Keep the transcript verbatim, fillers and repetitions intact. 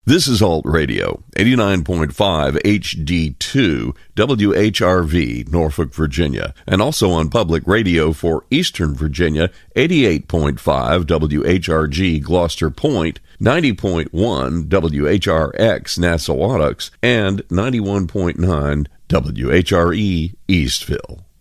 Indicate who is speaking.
Speaker 1: This is Alt Radio, eighty-nine point five H D two, W H R V, Norfolk, Virginia, and also on public radio for Eastern Virginia, eighty-eight point five W H R G, Gloucester Point, ninety point one W H R X, Nassawadox, and ninety-one point nine W H R E, Eastville.